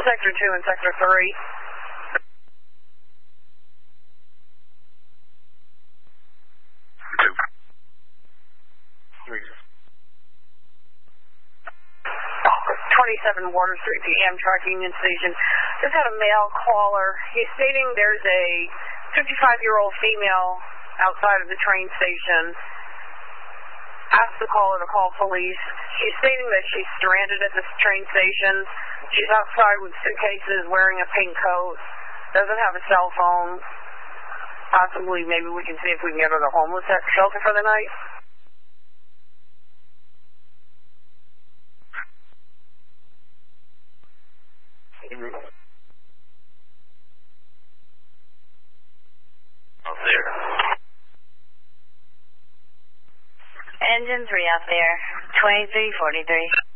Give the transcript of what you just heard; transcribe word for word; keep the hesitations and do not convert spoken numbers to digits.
Sector two and Sector three. Two. Three. twenty-seven Water Street, the Amtrak Union Station. Just had a male caller. He's stating there's a fifty-five-year-old female outside of the train station. Asked the caller to call police. She's stating that she's stranded at this train station. She's outside with suitcases, wearing a pink coat, doesn't have a cell phone. Possibly, maybe we can see if we can get her to homeless shelter for the night. Out there. Engine three out there, twenty-three forty-three.